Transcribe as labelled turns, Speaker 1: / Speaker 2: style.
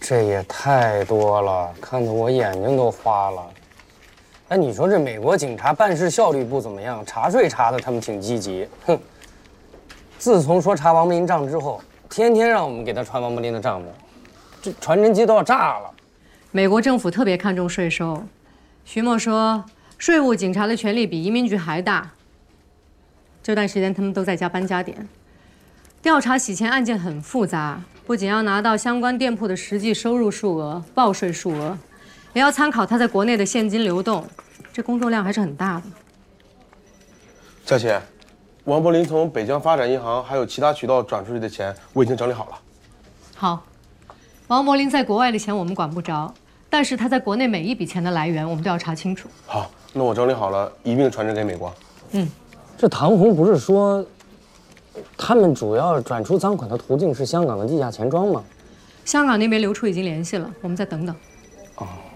Speaker 1: 这也太多了，看得我眼睛都花了。哎，你说这美国警察办事效率不怎么样，查税查的他们挺积极。哼，自从说查王伯林账之后，天天让我们给他传王伯林的账目，这传真机都要炸了。
Speaker 2: 美国政府特别看重税收，徐默说，税务警察的权力比移民局还大。这段时间他们都在加班加点，调查洗钱案件很复杂，不仅要拿到相关店铺的实际收入数额、报税数额，也要参考他在国内的现金流动，这工作量还是很大的。
Speaker 3: 佳琪，王伯林从北疆发展银行还有其他渠道转出去的钱，我已经整理好了。
Speaker 2: 好，王伯林在国外的钱我们管不着，但是他在国内每一笔钱的来源，我们都要查清楚。
Speaker 3: 好，那我整理好了，一并传真给美国。
Speaker 1: 这唐红不是说，他们主要转出赃款的途径是香港的地下钱庄吗？
Speaker 2: 香港那边流出已经联系了，我们再等等。
Speaker 1: 哦。